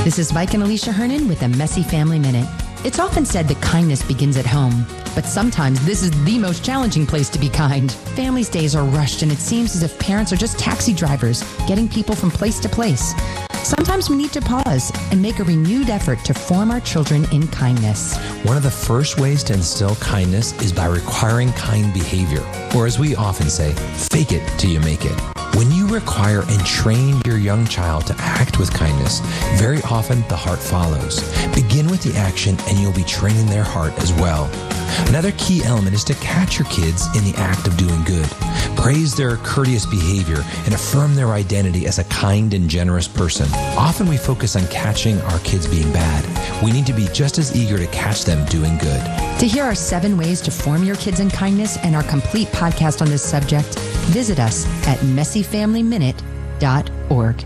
This is Mike and Alicia Hernan with a Messy Family Minute. It's often said that kindness begins at home, but sometimes this is the most challenging place to be kind. Families' days are rushed, and it seems as if parents are just taxi drivers, getting people from place to place. Sometimes we need to pause and make a renewed effort to form our children in kindness. One of the first ways to instill kindness is by requiring kind behavior, or as we often say, fake it till you make it. When you require and train your young child to act with kindness, very often the heart follows. Begin with the action and you'll be training their heart as well. Another key element is to catch your kids in the act of doing good. Praise their courteous behavior and affirm their identity as a kind and generous person. Often we focus on catching our kids being bad. We need to be just as eager to catch them doing good. To hear our 7 ways to form your kids in kindness and our complete podcast on this subject, visit us at messyfamilyminute.org.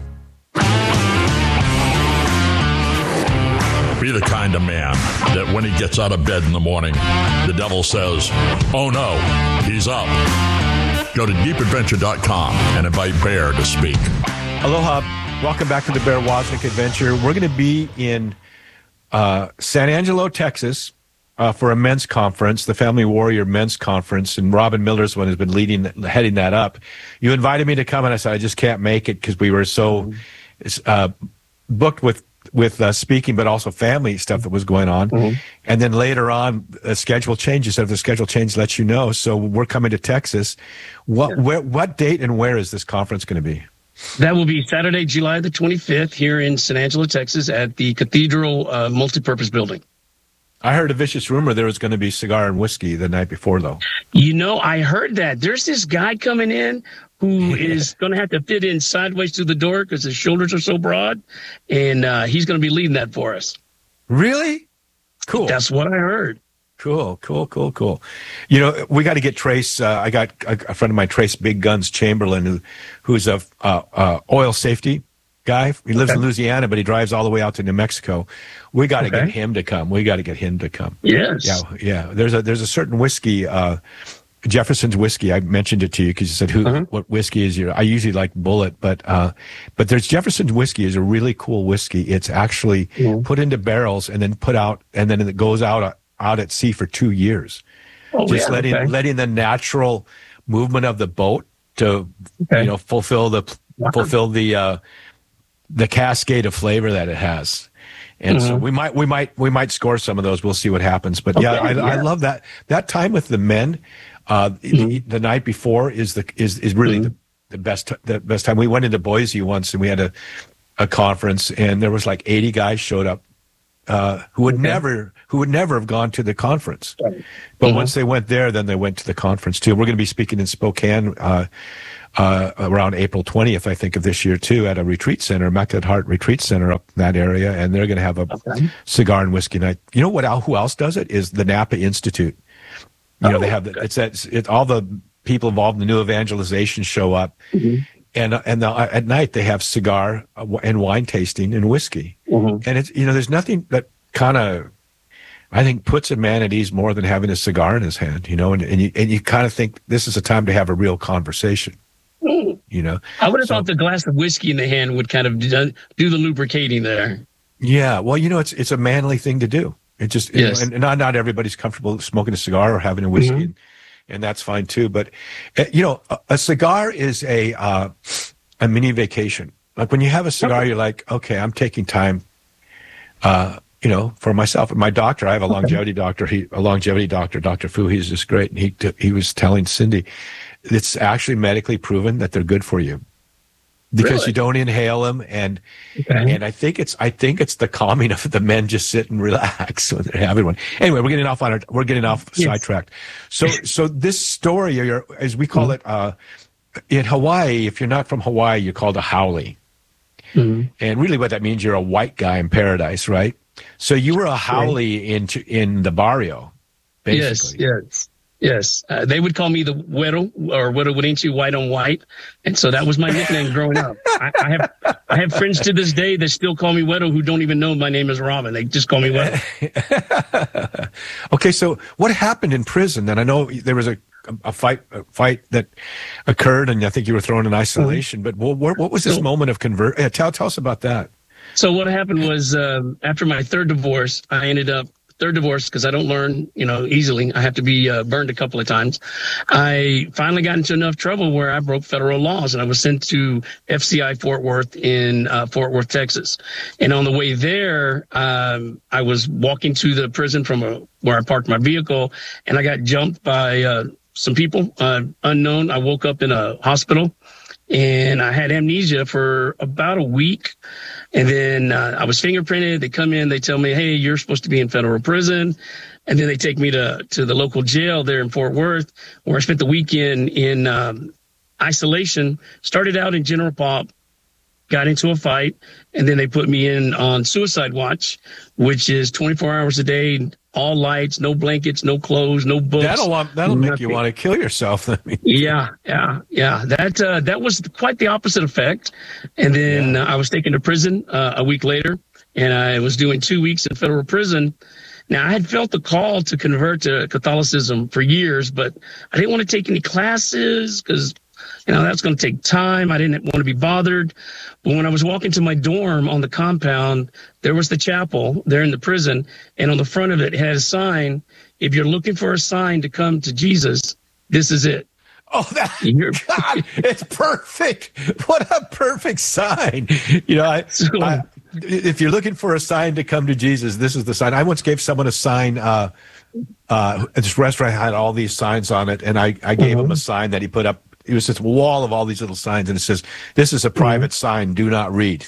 Be the kind of man that when he gets out of bed in the morning, the devil says, "Oh no, he's up." Go to deepadventure.com and invite Bear to speak. Aloha. Welcome back to the Bear Wozniak Adventure. We're going to be in San Angelo, Texas, for a men's conference, the Family Warrior Men's Conference, and Robin Miller's one has been heading that up. You invited me to come, and I said I just can't make it because we were so booked with speaking, but also family stuff that was going on. And then later on, the schedule changes. If the schedule changes, let you know. So we're coming to Texas. What date and where is this conference going to be? That will be Saturday, July the 25th, here in San Angelo, Texas, at the Cathedral Multipurpose Building. I heard a vicious rumor there was going to be cigar and whiskey the night before, though. You know, I heard that. There's this guy coming in who is going to have to fit in sideways through the door because his shoulders are so broad, and he's going to be leading that for us. Really? Cool. That's what I heard. Cool. You know, we got to get Trace. I got a friend of mine, Trace Big Guns Chamberlain, who's a oil safety guy. He lives in Louisiana, but he drives all the way out to New Mexico. We got to get him to come. Yes. Yeah. There's a certain whiskey, Jefferson's whiskey. I mentioned it to you because you said what whiskey is your. I usually like Bullet, but there's Jefferson's whiskey is a really cool whiskey. It's actually put into barrels and then put out, and then it goes out at sea for 2 years. Letting the natural movement of the boat to fulfill the cascade of flavor that it has. And so we might score some of those. We'll see what happens. But I love that time with the men. The night before is really the best time. We went into Boise once and we had a conference, and there was like 80 guys showed up who would never have gone to the conference. But once they went there, then they went to the conference too. We're going to be speaking in Spokane around April 20th, I think, of this year too, at a retreat center, Immaculate Heart Retreat Center up in that area, and they're going to have a cigar and whiskey night. You know who else does it? Is the Napa Institute. You know, they have all the people involved in the new evangelization show up, and at night they have cigar and wine tasting and whiskey, and it's there's nothing that kind of I think puts a man at ease more than having a cigar in his hand, and you kind of think this is a time to have a real conversation. I would have thought the glass of whiskey in the hand would kind of do the lubricating there. Yeah, well, it's a manly thing to do. It just and not everybody's comfortable smoking a cigar or having a whiskey, and that's fine too. But a cigar is a mini vacation. Like when you have a cigar, you're like, okay, I'm taking time. For myself and my doctor. I have a longevity doctor. Dr. Fu. He's just great. And he was telling Cindy, it's actually medically proven that they're good for you because you don't inhale them, and I think it's the calming of the men just sit and relax when they're having one. Anyway, we're getting off sidetracked. So this story, as we call it in Hawaii, if you're not from Hawaii, you're called a haole, and really what that means, you're a white guy in paradise, right? So you were a haole in the barrio, basically. Yes. They would call me the Güero, or Güero Guarinchi, white on white. And so that was my nickname growing up. I have friends to this day that still call me Güero who don't even know my name is Robin. They just call me Güero. Okay, so what happened in prison then? I know there was a fight that occurred, and I think you were thrown in isolation. But what was this moment of convert? Tell us about that. So what happened was after my third divorce, because I don't learn, easily. I have to be burned a couple of times. I finally got into enough trouble where I broke federal laws, and I was sent to FCI Fort Worth in Fort Worth, Texas. And on the way there, I was walking to the prison from where I parked my vehicle, and I got jumped by some people, unknown. I woke up in a hospital, and I had amnesia for about a week. And then I was fingerprinted. They come in, they tell me, hey, you're supposed to be in federal prison. And then they take me to the local jail there in Fort Worth, where I spent the weekend in isolation. Started out in general pop, got into a fight, and then they put me in on suicide watch, which is 24 hours a day, all lights, no blankets, no clothes, no books. That'll make you want to kill yourself. Yeah. That was quite the opposite effect. And then I was taken to prison a week later, and I was doing 2 weeks in federal prison. Now, I had felt the call to convert to Catholicism for years, but I didn't want to take any classes because that's going to take time. I didn't want to be bothered. But when I was walking to my dorm on the compound, there was the chapel there in the prison. And on the front of it had a sign. If you're looking for a sign to come to Jesus, this is it. Oh, God, it's perfect. What a perfect sign. If you're looking for a sign to come to Jesus, this is the sign. I once gave someone a sign. This restaurant had all these signs on it, and I gave him a sign that he put up. It was this wall of all these little signs, and it says, "This is a private sign. Do not read."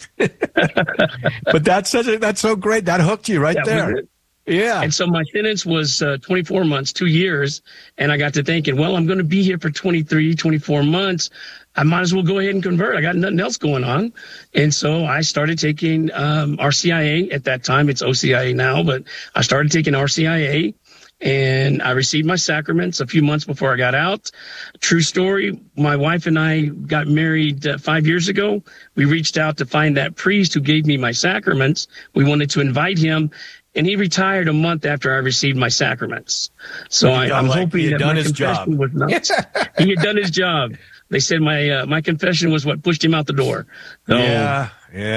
But that's so great. That hooked you right there. Yeah. And so my sentence was 24 months, 2 years, and I got to thinking, well, I'm going to be here for 23, 24 months. I might as well go ahead and convert. I got nothing else going on. And so I started taking RCIA at that time. It's OCIA now, but I started taking RCIA. And I received my sacraments a few months before I got out. True story. My wife and I got married 5 years ago. We reached out to find that priest who gave me my sacraments. We wanted to invite him, and he retired a month after I received my sacraments. So I'm hoping that my confession was not. He had done his job. They said my confession was what pushed him out the door. So, yeah.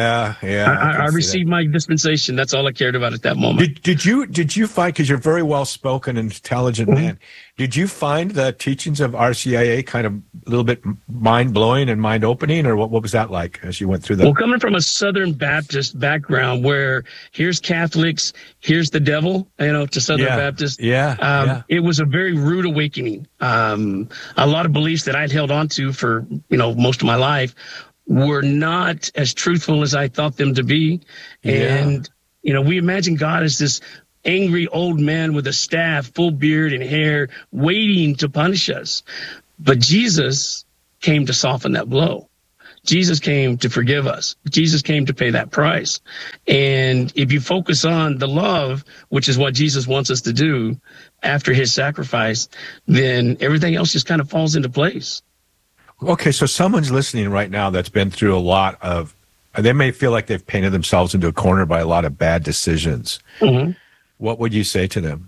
I received my dispensation. That's all I cared about at that moment. Did you find, because you're very well spoken and intelligent man, did you find the teachings of RCIA kind of a little bit mind blowing and mind opening, or what was that like as you went through that? Well, coming from a Southern Baptist background, where here's Catholics, here's the devil, to Southern Baptist. It was a very rude awakening. A lot of beliefs that I'd held on to for most of my life were not as truthful as I thought them to be. And, we imagine God as this angry old man with a staff, full beard and hair, waiting to punish us. But Jesus came to soften that blow. Jesus came to forgive us. Jesus came to pay that price. And if you focus on the love, which is what Jesus wants us to do after his sacrifice, then everything else just kind of falls into place. Okay, so someone's listening right now that's been through a lot of, they may feel like they've painted themselves into a corner by a lot of bad decisions. What would you say to them?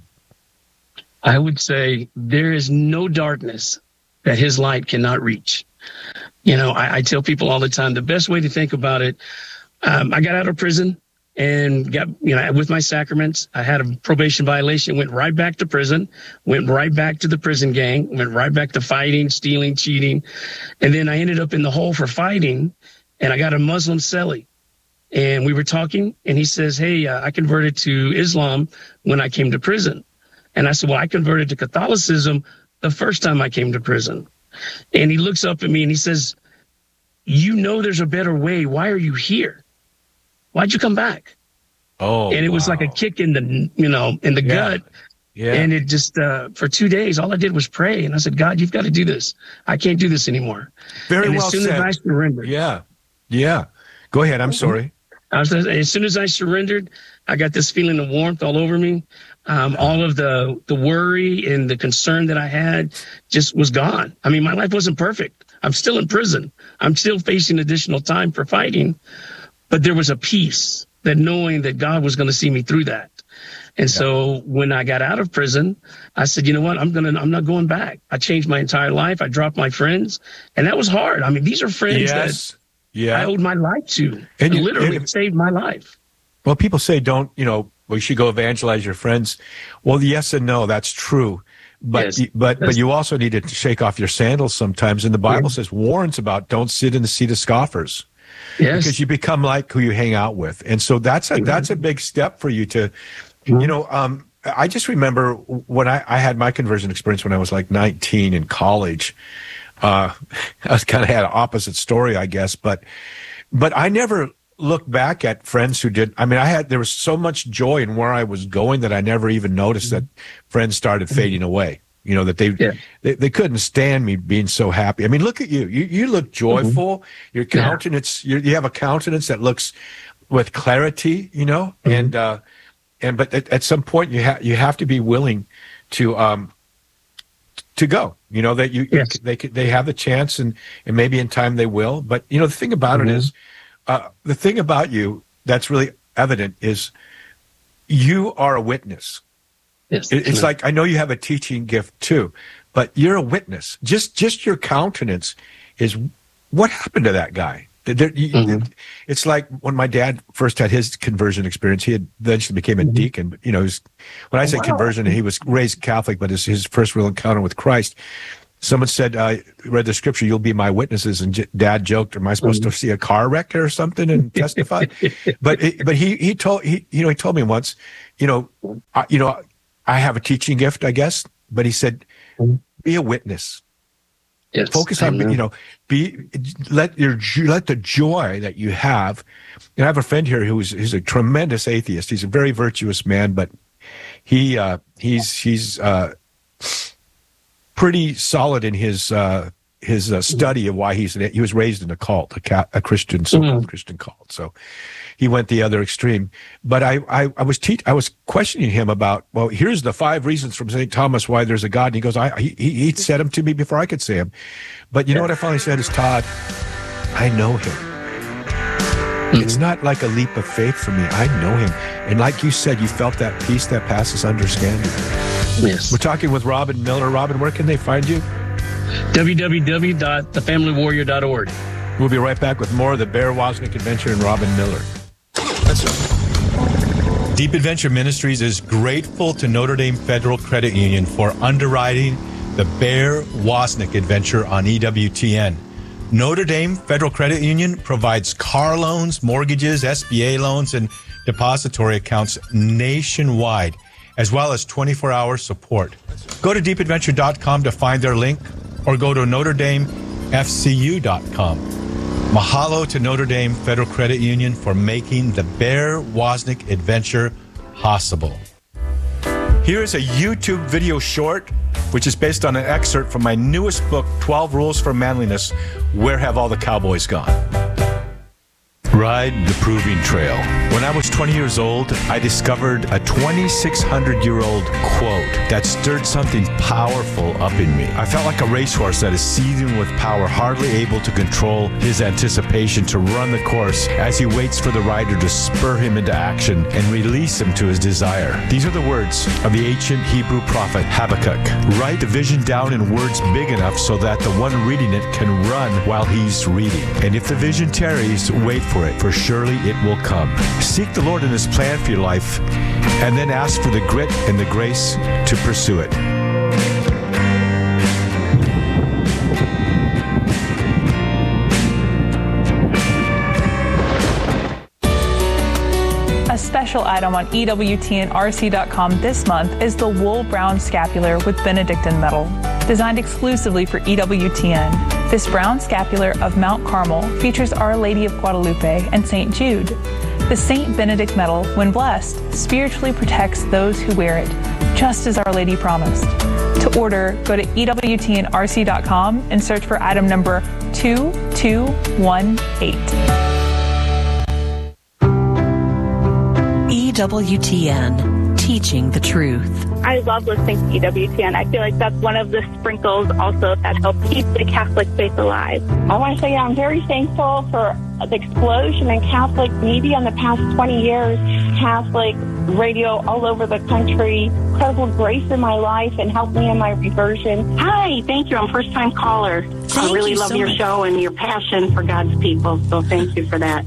I would say there is no darkness that his light cannot reach. I tell people all the time, the best way to think about it, I got out of prison and got, with my sacraments. I had a probation violation, went right back to prison, went right back to the prison gang, went right back to fighting, stealing, cheating. And then I ended up in the hole for fighting, and I got a Muslim cellie. And we were talking, and he says, hey, I converted to Islam when I came to prison. And I said, well, I converted to Catholicism the first time I came to prison. And he looks up at me and he says, there's a better way. Why are you here? Why'd you come back? Oh, and it was like a kick in the, in the gut. Yeah. And it just, for 2 days, all I did was pray. And I said, God, you've got to do this. I can't do this anymore. Very well said. As soon as I surrendered. Yeah. Go ahead. I'm sorry. As soon as I surrendered, I got this feeling of warmth all over me. All of the worry and the concern that I had just was gone. I mean, my life wasn't perfect. I'm still in prison. I'm still facing additional time for fighting. But there was a peace that knowing that God was going to see me through that. And so when I got out of prison, I said, you know what, I'm not going back. I changed my entire life. I dropped my friends, and that was hard. I mean, these are friends I owed my life to. And literally saved my life. Well, people say we should go evangelize your friends. Well, yes and no, that's true. But Yes. but you also need to shake off your sandals sometimes. And the Bible says, warns about don't sit in the seat of scoffers. Yes. Because you become like who you hang out with. And so that's a big step for you to, I just remember when I had my conversion experience when I was like 19 in college. I was kind of had an opposite story, I guess, but I never looked back at friends who did. I mean, there was so much joy in where I was going that I never even noticed that friends started fading away. That they couldn't stand me being so happy. I mean, look at you. You look joyful. Your countenance, you have a countenance that looks with clarity, and but at some point you have to be willing to go, that they have the chance and maybe in time they will. But, the thing about it is, the thing about you that's really evident is you are a witness. Yes. It's like, I know you have a teaching gift too, but you're a witness. Just your countenance is what happened to that guy. It's like when my dad first had his conversion experience, he had eventually became a deacon. But, when I say conversion, he was raised Catholic, but his first real encounter with Christ. Someone said, read the scripture, you'll be my witnesses. And Dad joked, am I supposed to see a car wreck or something and testify? But he told me once, I have a teaching gift, I guess, but he said, be a witness. Yes, focus on, let the joy that you have. And I have a friend here he's a tremendous atheist. He's a very virtuous man, but he's pretty solid in his study of why he was raised in a cult, a Christian, so-called Christian cult. So he went the other extreme. But I was questioning him about, well, here's the 5 reasons from St. Thomas why there's a God. And he goes, he said them to me before I could say them. But you know what I finally said is, Todd, I know him. It's not like a leap of faith for me. I know him. And like you said, you felt that peace that passes understanding. Yes. We're talking with Robin Miller. Robin, where can they find you? www.thefamilywarrior.org. We'll be right back with more of the Bear Wozniak Adventure and Robin Miller. Deep Adventure Ministries is grateful to Notre Dame Federal Credit Union for underwriting the Bear Wozniak Adventure on EWTN. Notre Dame Federal Credit Union provides car loans, mortgages, SBA loans, and depository accounts nationwide, as well as 24-hour support. Go to deepadventure.com to find their link, or go to NotreDameFCU.com. Mahalo to Notre Dame Federal Credit Union for making the Bear Wozniak Adventure possible. Here is a YouTube video short, which is based on an excerpt from my newest book, 12 Rules for Manliness, Where Have All the Cowboys Gone? Ride the Proving Trail. When I was 20 years old, I discovered a 2,600-year-old quote that stirred something powerful up in me. I felt like a racehorse that is seething with power, hardly able to control his anticipation to run the course as he waits for the rider to spur him into action and release him to his desire. These are the words of the ancient Hebrew prophet Habakkuk. Write the vision down in words big enough so that the one reading it can run while he's reading. And if the vision tarries, wait for it, for surely it will come. Seek the Lord in his plan for your life, and then ask for the grit and the grace to pursue it. A special item on EWTNRC.com this month is the Wool Brown Scapular with Benedictine metal, designed exclusively for EWTN. This brown scapular of Mount Carmel features Our Lady of Guadalupe and St. Jude. The St. Benedict medal, when blessed, spiritually protects those who wear it, just as Our Lady promised. To order, go to EWTNRC.com and search for item number 2218. EWTN, teaching the truth. I love listening to EWTN. I feel like that's one of the sprinkles also that help keep the Catholic faith alive. I want to say I'm very thankful for the explosion in Catholic media in the past 20 years. Catholic radio all over the country, incredible grace in my life and helped me in my reversion. Hi, thank you. I'm a first-time caller. I really love your show and your passion for God's people. So thank you for that.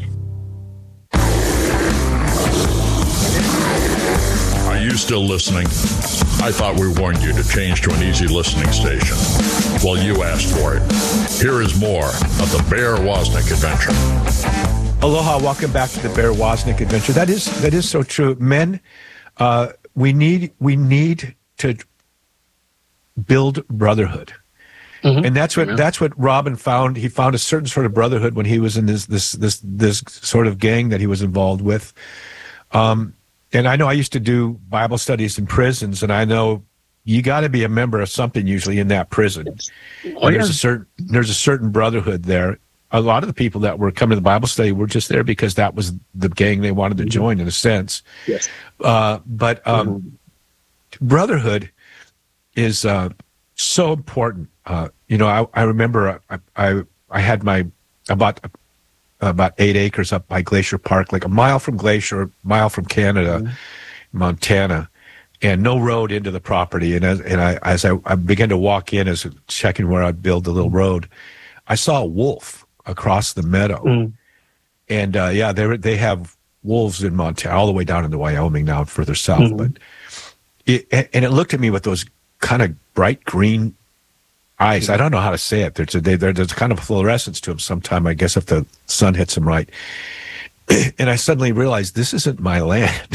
Are you still listening? I thought we warned you to change to an easy listening station. Well, you asked for it. Here is more of the Bear Wozniak Adventure. Aloha, welcome back to the Bear Wozniak Adventure. That is so true. Men, we need to build brotherhood. Mm-hmm. And that's what Robin found. He found a certain sort of brotherhood when he was in this sort of gang that he was involved with. And I know I used to do Bible studies in prisons, and I know you got to be a member of something usually in that prison. Oh, yeah. There's a certain brotherhood there. A lot of the people that were coming to the Bible study were just there because that was the gang they wanted to join, in a sense. Yes. But brotherhood is so important. I remember I had about 8 acres up by Glacier Park, like a mile from Glacier, a mile from Canada, Montana, and no road into the property. And as I began to walk in, as checking where I'd build the little road, I saw a wolf across the meadow. And they have wolves in Montana, all the way down into Wyoming now, further south. But it looked at me with those kind of bright green eyes. I don't know how to say it. There's kind of fluorescence to them sometime, I guess, if the sun hits them right. And I suddenly realized, this isn't my land.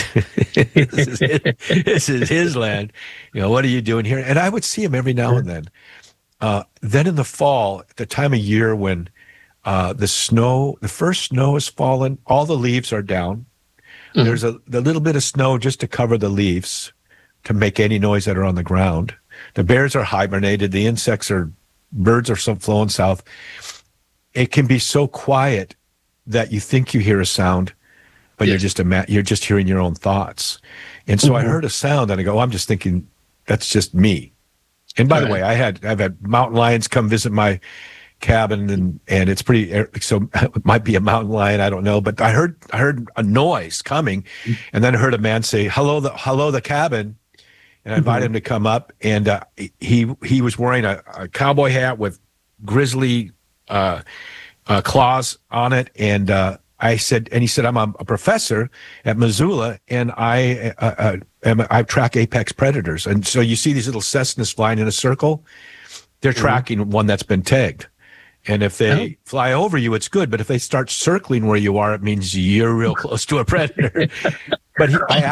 This is his land. What are you doing here? And I would see him every now and then. Then in the fall, at the time of year when the first snow has fallen, all the leaves are down. There's the little bit of snow just to cover the leaves, to make any noise that are on the ground. The bears are hibernated. The birds are flowing south. It can be so quiet that you think you hear a sound, but you're just hearing your own thoughts. And so I heard a sound, and I go, I'm just thinking, that's just me. And by the way, I've had mountain lions come visit my cabin, and it's pretty, so it might be a mountain lion, I don't know, but I heard a noise coming, and then I heard a man say, hello the cabin. And I invited him to come up, and he was wearing a cowboy hat with grizzly claws on it. And he said, I'm a professor at Missoula, and I track apex predators. And so you see these little Cessnas flying in a circle. They're tracking one that's been tagged. And if they fly over you, it's good. But if they start circling where you are, it means you're real close to a predator. But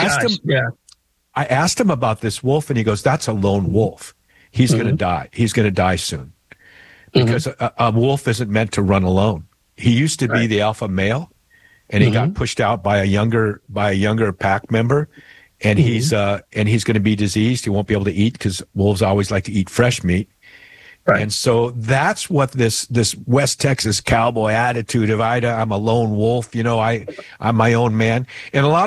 I asked him about this wolf, and he goes, that's a lone wolf. He's going to die. He's going to die soon, because a wolf isn't meant to run alone. He used to be the alpha male, and he got pushed out by a younger pack member, and he's going to be diseased. He won't be able to eat, because wolves always like to eat fresh meat. Right. And so that's what this West Texas cowboy attitude of I'm a lone wolf, I'm my own man. And a lot